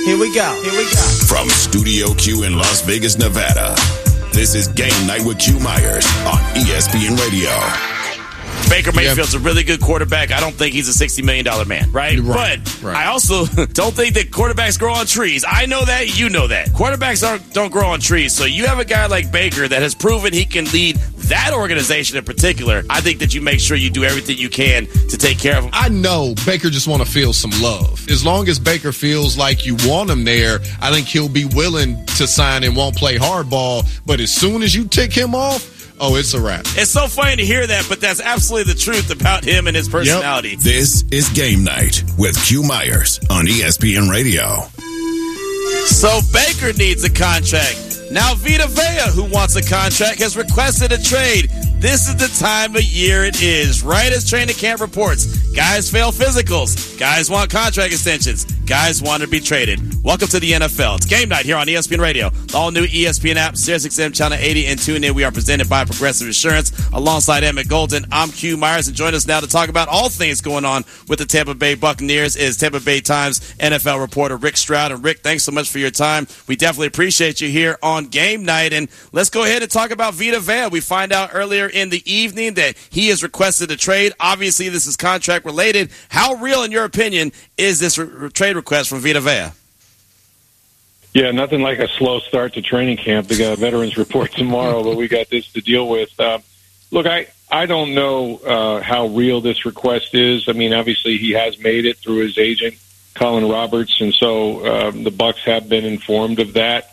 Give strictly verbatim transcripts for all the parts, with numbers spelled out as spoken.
Here we go. Here we go. From Studio Q in Las Vegas, Nevada, this is Game Night with Q Myers on E S P N Radio. Baker Mayfield's yep. a really good quarterback. I don't think he's a sixty million dollars man, right? right but right. I also don't think that quarterbacks grow on trees. I know that. You know that. Quarterbacks don't, don't grow on trees. So you have a guy like Baker that has proven he can lead that organization in particular. I think that you make sure you do everything you can to take care of him. I know Baker just want to feel some love. As long as Baker feels like you want him there, I think he'll be willing to sign and won't play hardball. But as soon as you tick him off, oh, it's a wrap. It's so funny to hear that, but that's absolutely the truth about him and his personality. Yep. This is Game Night with Q Myers on E S P N Radio. So Baker needs a contract. Now Vita Vea, who wants a contract, has requested a trade. This is the time of year it is. Right as training camp reports, guys fail physicals. Guys want contract extensions. Guys want to be traded. Welcome to the N F L. It's Game Night here on E S P N Radio. The all-new E S P N app, Sirius X M Channel eighty, and tune in. We are presented by Progressive Insurance. Alongside Emmett Golden, I'm Q Myers, and join us now to talk about all things going on with the Tampa Bay Buccaneers is Tampa Bay Times N F L reporter Rick Stroud. And Rick, thanks so much for your time. We definitely appreciate you here on Game Night. And let's go ahead and talk about Vita Vea. We find out earlier in the evening that he has requested a trade. Obviously, this is contract related. How real, in your opinion, is this re- trade request from Vita Vea? Yeah, nothing like a slow start to training camp. They got a veterans report tomorrow, but we got this to deal with. Uh, look, I, I don't know uh, how real this request is. I mean, obviously he has made it through his agent, Colin Roberts, and so uh, the Bucs have been informed of that.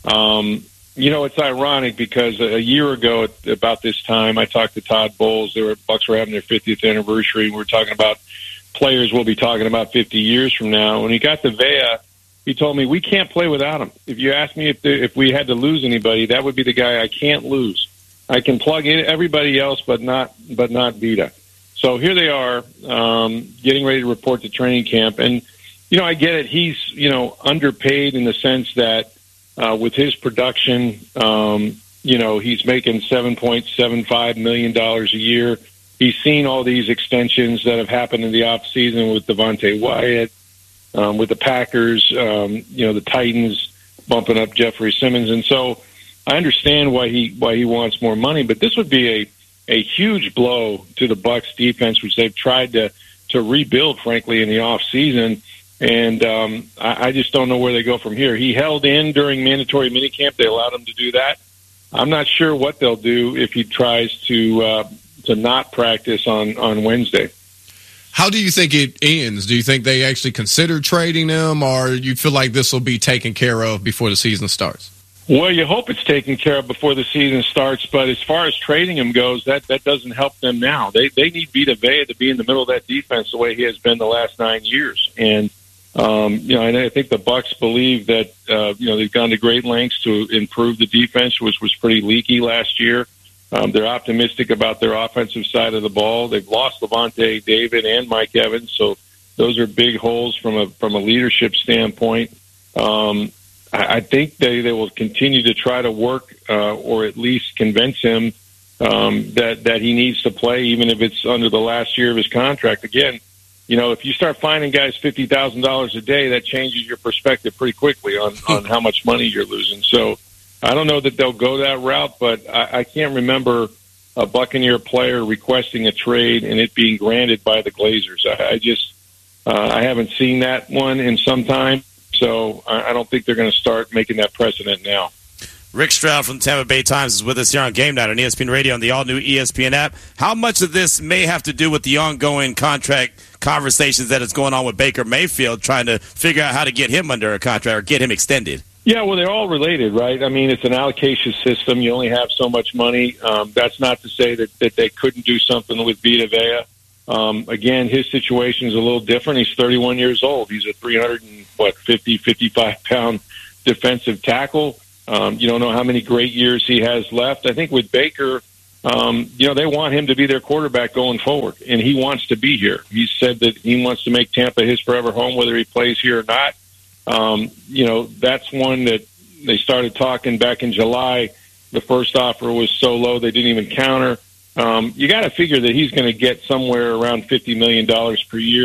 Um, you know, it's ironic because a year ago at about this time, I talked to Todd Bowles. They were Bucs were having their fiftieth anniversary. We were talking about players we'll be talking about fifty years from now. When he got to Vea, he told me, we can't play without him. If you ask me if the, if we had to lose anybody, that would be the guy I can't lose. I can plug in everybody else, but not but not Vita. So here they are, um, getting ready to report to training camp. And, you know, I get it. He's, you know, underpaid in the sense that uh, with his production, um, you know, he's making seven point seven five million dollars a year. He's seen all these extensions that have happened in the offseason with Devontae Wyatt, Um, with the Packers, um, you know, the Titans bumping up Jeffrey Simmons. And so I understand why he why he wants more money, but this would be a, a huge blow to the Bucs defense, which they've tried to, to rebuild, frankly, in the offseason. And um, I, I just don't know where they go from here. He held in during mandatory minicamp. They allowed him to do that. I'm not sure what they'll do if he tries to uh, to not practice on, on Wednesday. How do you think it ends? Do you think they actually consider trading him, or you feel like this will be taken care of before the season starts? Well, you hope it's taken care of before the season starts, but as far as trading him goes, that, that doesn't help them now. They they need Vita Vea to be in the middle of that defense the way he has been the last nine years. And, um, you know, and I think the Bucs believe that, uh, you know, they've gone to great lengths to improve the defense, which was pretty leaky last year. Um, they're optimistic about their offensive side of the ball. They've lost Levante David and Mike Evans, so those are big holes from a from a leadership standpoint. Um, I, I think they, they will continue to try to work uh, or at least convince him um, that that he needs to play, even if it's under the last year of his contract. Again, you know, if you start finding guys fifty thousand dollars a day, that changes your perspective pretty quickly on, on how much money you're losing. So I don't know that they'll go that route, but I, I can't remember a Buccaneer player requesting a trade and it being granted by the Glazers. I, I just uh, I haven't seen that one in some time, so I, I don't think they're going to start making that precedent now. Rick Stroud from the Tampa Bay Times is with us here on Game Night on E S P N Radio and the all-new E S P N app. How much of this may have to do with the ongoing contract conversations that is going on with Baker Mayfield, trying to figure out how to get him under a contract or get him extended? Yeah, well, they're all related, right? I mean, it's an allocation system. You only have so much money. Um, that's not to say that, that they couldn't do something with Vita Vea. Um, again, his situation is a little different. He's thirty-one years old. He's a three hundred and what, fifty, fifty-five pound defensive tackle. Um, you don't know how many great years he has left. I think with Baker, um, you know, they want him to be their quarterback going forward, and he wants to be here. He said that he wants to make Tampa his forever home, whether he plays here or not. Um, you know, that's one that they started talking back in July. The first offer was so low they didn't even counter. Um, you got to figure that he's going to get somewhere around fifty million dollars per year.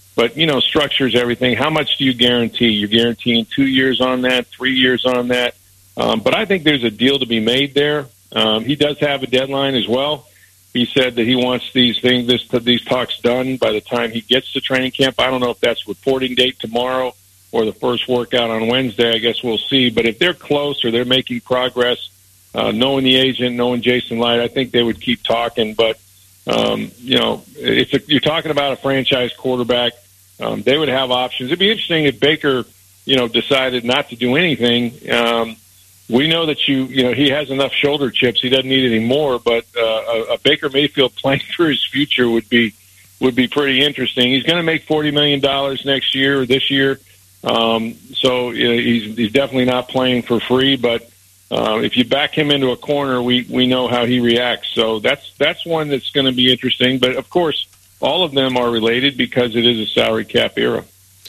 But, you know, structure is everything. How much do you guarantee? You're guaranteeing two years on that, three years on that. Um, but I think there's a deal to be made there. Um, he does have a deadline as well. He said that he wants these things, this, these talks done by the time he gets to training camp. I don't know if that's reporting date tomorrow or the first workout on Wednesday. I guess we'll see. But if they're close or they're making progress, uh, knowing the agent, knowing Jason Light, I think they would keep talking. But, um, you know, it's a, you're talking about a franchise quarterback. Um, they would have options. It'd be interesting if Baker, you know, decided not to do anything. Um, We know that you, you know, he has enough shoulder chips. He doesn't need any more. But uh, a, a Baker Mayfield playing through his future would be would be pretty interesting. He's going to make forty million dollars next year or this year, um, so you know, he's he's definitely not playing for free. But uh, if you back him into a corner, we we know how he reacts. So that's that's one that's going to be interesting. But of course, all of them are related because it is a salary cap era.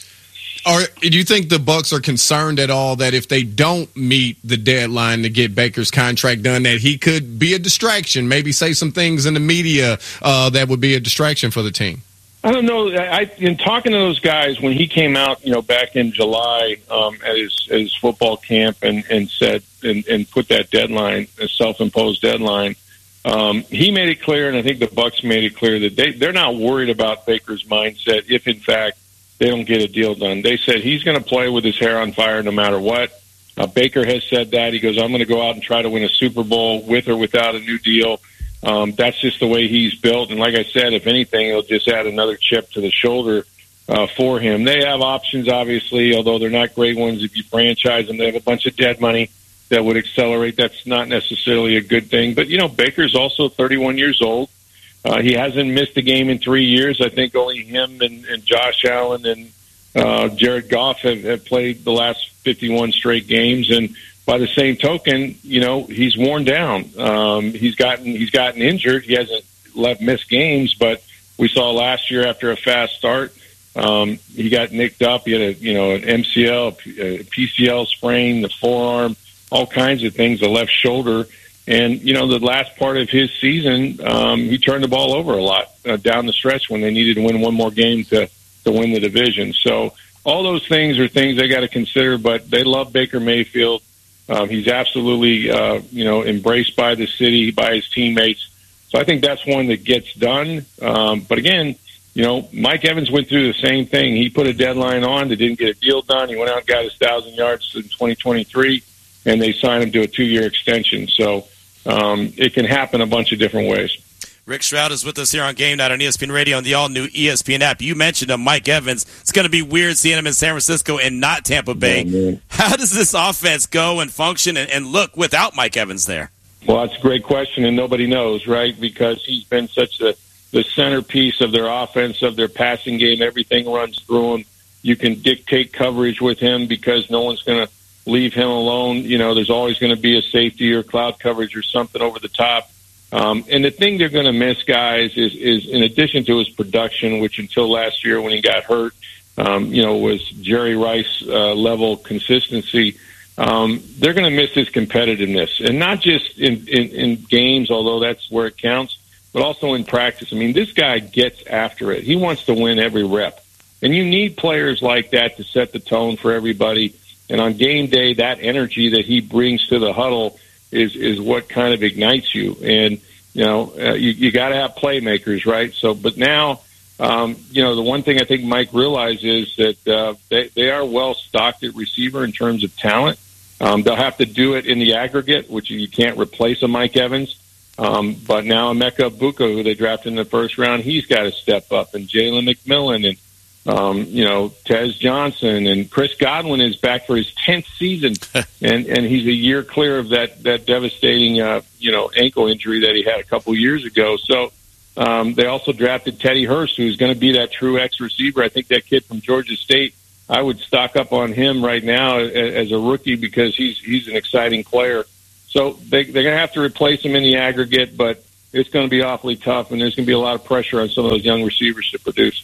Are, do you think the Bucs are concerned at all that if they don't meet the deadline to get Baker's contract done, that he could be a distraction, maybe say some things in the media uh, that would be a distraction for the team? I don't know. I, in talking to those guys when he came out, you know, back in July um, at his, at his football camp and, and said and, and put that deadline, a self-imposed deadline, um, he made it clear, and I think the Bucs made it clear that they they're not worried about Baker's mindset if, in fact, they don't get a deal done. They said he's going to play with his hair on fire no matter what. Uh, Baker has said that. He goes, I'm going to go out and try to win a Super Bowl with or without a new deal. Um, that's just the way he's built. And like I said, if anything, it'll just add another chip to the shoulder uh, for him. They have options, obviously, although they're not great ones. If you franchise them, they have a bunch of dead money that would accelerate. That's not necessarily a good thing. But, you know, Baker's also thirty-one years old. Uh, he hasn't missed a game in three years. I think only him and, and Josh Allen and uh, Jared Goff have, have played the last fifty-one straight games. And by the same token, you know, he's worn down. Um, he's gotten he's gotten injured. He hasn't left missed games, but we saw last year after a fast start, um, he got nicked up. He had a you know an M C L, a P C L sprain, the forearm, all kinds of things, the left shoulder. And, you know, the last part of his season, um, he turned the ball over a lot uh, down the stretch when they needed to win one more game to, to win the division. So all those things are things they got to consider, but they love Baker Mayfield. Um, he's absolutely, uh, you know, embraced by the city, by his teammates. So I think that's one that gets done. Um, but again, you know, Mike Evans went through the same thing. He put a deadline on that didn't get a deal done. He went out and got his thousand yards in twenty twenty-three, and they signed him to a two-year extension. So um, it can happen a bunch of different ways. Rick Stroud is with us here on Game Night on E S P N Radio and the all-new E S P N app. You mentioned him, Mike Evans. It's going to be weird seeing him in San Francisco and not Tampa Bay. Oh, how does this offense go and function and, and look without Mike Evans there? Well, that's a great question, and nobody knows, right? Because he's been such a, the centerpiece of their offense, of their passing game. Everything runs through him. You can dictate coverage with him because no one's going to leave him alone. You know, there's always going to be a safety or cloud coverage or something over the top. Um, and the thing they're going to miss, guys, is, is in addition to his production, which until last year when he got hurt, um, you know, was Jerry Rice uh, level consistency. Um, they're going to miss his competitiveness, and not just in, in, in games, although that's where it counts, but also in practice. I mean, this guy gets after it. He wants to win every rep. And you need players like that to set the tone for everybody. And on game day, that energy that he brings to the huddle is, is what kind of ignites you. And, you know, uh, you, you got to have playmakers, right? So, but now, um, you know, the one thing I think Mike realizes that uh, they, they are well stocked at receiver in terms of talent. Um, they'll have to do it in the aggregate, which you can't replace a Mike Evans. Um, but now Emeka Egbuka, who they drafted in the first round, he's got to step up. And Jalen McMillan and, um, you know, Tez Johnson and Chris Godwin is back for his tenth season. and, and he's a year clear of that, that devastating, uh, you know, ankle injury that he had a couple years ago. So um, they also drafted Teddy Hurst, who's going to be that true X receiver. I think that kid from Georgia State, I would stock up on him right now as a rookie because he's he's an exciting player. So they, they're going to have to replace him in the aggregate, but it's going to be awfully tough, and there's going to be a lot of pressure on some of those young receivers to produce.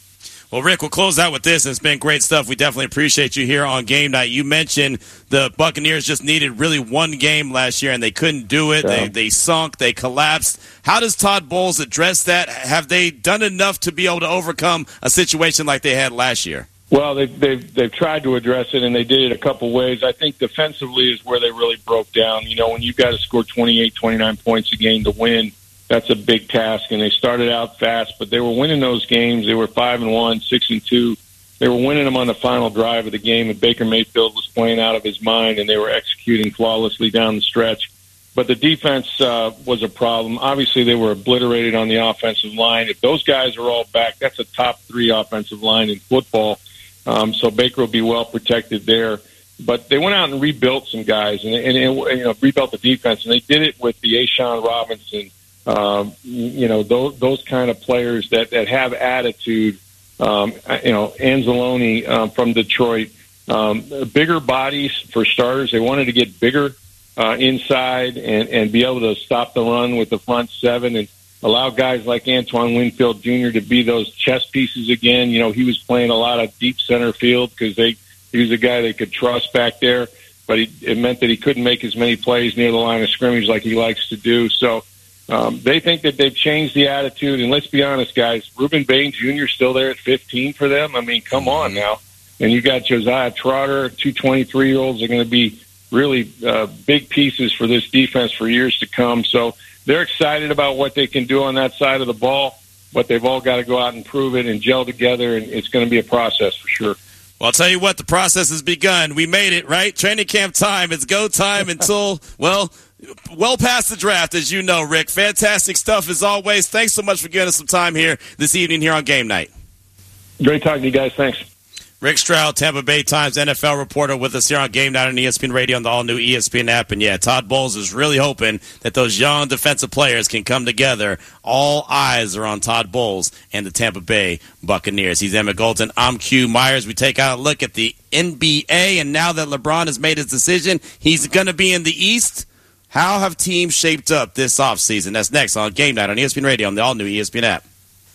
Well, Rick, we'll close out with this. It's been great stuff. We definitely appreciate you here on Game Night. You mentioned the Buccaneers just needed really one game last year, and they couldn't do it. Yeah. They they sunk. They collapsed. How does Todd Bowles address that? Have they done enough to be able to overcome a situation like they had last year? Well, they've, they've, they've tried to address it, and they did it a couple ways. I think defensively is where they really broke down. You know, when you've got to score twenty-eight, twenty-nine points a game to win, that's a big task, and they started out fast, but they were winning those games. They were five and one, six and two. They were winning them on the final drive of the game, and Baker Mayfield was playing out of his mind, and they were executing flawlessly down the stretch. But the defense uh, was a problem. Obviously, they were obliterated on the offensive line. If those guys are all back, that's a top three offensive line in football. Um, so Baker will be well protected there. But they went out and rebuilt some guys, and, and, and you know, rebuilt the defense, and they did it with the Ashawn Robinson. Um, you know, those, those kind of players that, that have attitude, um, you know, Anzalone um, from Detroit, um, bigger bodies for starters. They wanted to get bigger uh, inside and, and be able to stop the run with the front seven and allow guys like Antoine Winfield Junior to be those chess pieces again. You know, he was playing a lot of deep center field because they he was a guy they could trust back there, but he, it meant that he couldn't make as many plays near the line of scrimmage like he likes to do. So, Um, they think that they've changed the attitude, and let's be honest, guys, Reuben Bain Junior is still there at fifteen for them. I mean, come on now. And you got Josiah Trotter, two twenty-three-year-olds are going to be really uh, big pieces for this defense for years to come. So they're excited about what they can do on that side of the ball, but they've all got to go out and prove it and gel together, and it's going to be a process for sure. Well, I'll tell you what, the process has begun. We made it, right? Training camp time. It's go time until, well, well past the draft, as you know, Rick. Fantastic stuff as always. Thanks so much for giving us some time here this evening here on Game Night. Great talking to you guys. Thanks. Rick Stroud, Tampa Bay Times N F L reporter with us here on Game Night on E S P N Radio and the all-new E S P N app. And, yeah, Todd Bowles is really hoping that those young defensive players can come together. All eyes are on Todd Bowles and the Tampa Bay Buccaneers. He's Emmett Golden. I'm Q Myers. We take out a look at the N B A, and now that LeBron has made his decision, he's going to be in the East. How have teams shaped up this offseason? That's next on Game Night on E S P N Radio on the all-new E S P N app.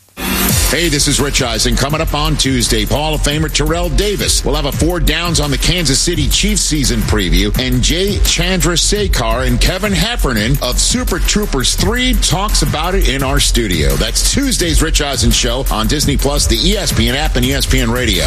Hey, this is Rich Eisen. Coming up on Tuesday, Hall of Famer Terrell Davis will have a four downs on the Kansas City Chiefs season preview, and Jay Chandrasekhar and Kevin Heffernan of Super Troopers three talks about it in our studio. That's Tuesday's Rich Eisen Show on Disney Plus, the E S P N app, and E S P N Radio.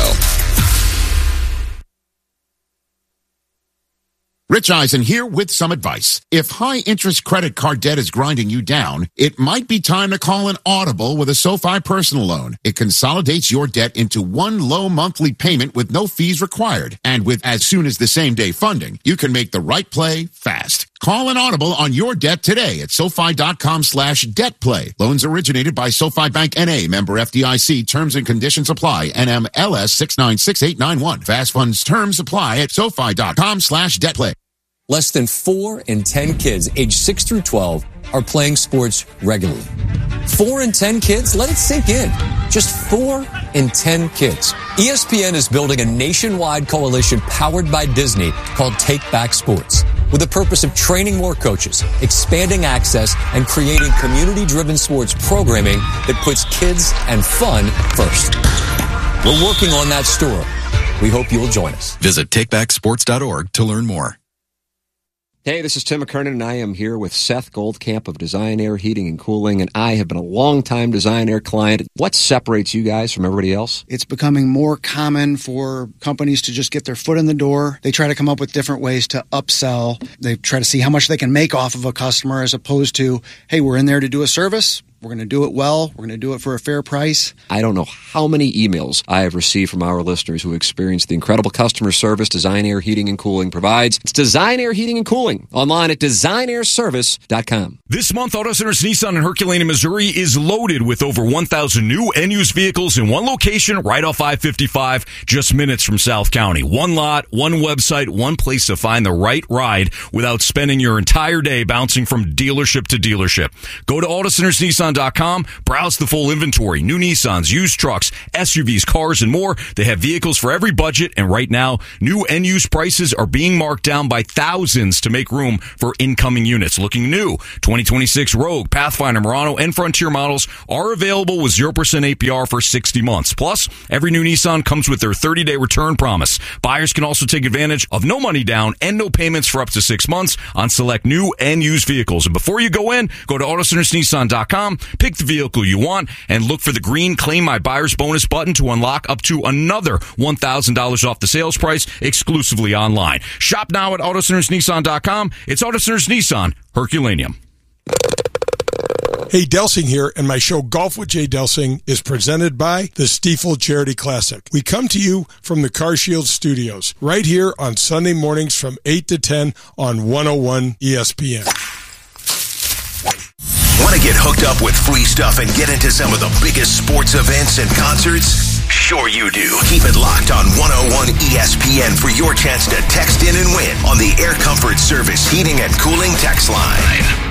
Rich Eisen here with some advice. If high-interest credit card debt is grinding you down, it might be time to call an Audible with a SoFi personal loan. It consolidates your debt into one low monthly payment with no fees required. And with as soon as the same-day funding, you can make the right play fast. Call an Audible on your debt today at SoFi.com slash debt play. Loans originated by SoFi Bank N A, member F D I C. Terms and conditions apply. N M L S six nine six eight nine one. Fast funds terms apply at SoFi.com slash debt play. Less than four in ten kids aged six through twelve are playing sports regularly. Four in ten kids? Let it sink in. Just four in ten kids. E S P N is building a nationwide coalition powered by Disney called Take Back Sports, with the purpose of training more coaches, expanding access, and creating community-driven sports programming that puts kids and fun first. We're working on that story. We hope you'll join us. Visit take back sports dot org to learn more. Hey, this is Tim McKernan, and I am here with Seth Goldcamp of Design Air Heating and Cooling, and I have been a long-time Design Air client. What separates you guys from everybody else? It's becoming more common for companies to just get their foot in the door. They try to come up with different ways to upsell. They try to see how much they can make off of a customer as opposed to, hey, we're in there to do a service. We're going to do it well. We're going to do it for a fair price. I don't know how many emails I have received from our listeners who experienced the incredible customer service Design Air Heating and Cooling provides. It's Design Air Heating and Cooling, online at design air service dot com. This month, Auto Centers Nissan in Herculaneum, Missouri is loaded with over one thousand new and used vehicles in one location right off I fifty-five, just minutes from South County. One lot, one website, one place to find the right ride without spending your entire day bouncing from dealership to dealership. Go to auto centers nissan dot com. Browse the full inventory. New Nissans, used trucks, S U Vs, cars, and more. They have vehicles for every budget, and right now, new and used prices are being marked down by thousands to make room for incoming units. Looking new, twenty twenty-six Rogue, Pathfinder, Murano, and Frontier models are available with zero percent A P R for sixty months. Plus, every new Nissan comes with their thirty-day return promise. Buyers can also take advantage of no money down and no payments for up to six months on select new and used vehicles. And before you go in, go to auto centers nissan dot com, pick the vehicle you want, and look for the green Claim My Buyer's Bonus button to unlock up to another one thousand dollars off the sales price exclusively online. Shop now at auto centers nissan dot com. It's Auto Centers Nissan, Herculaneum. Hey, Delsing here, and my show Golf with Jay Delsing is presented by the Stiefel Charity Classic. We come to you from the CarShield Studios, right here on Sunday mornings from eight to ten on one oh one E S P N. Want to get hooked up with free stuff and get into some of the biggest sports events and concerts? Sure you do. Keep it locked on one oh one E S P N for your chance to text in and win on the Air Comfort Service Heating and Cooling text line.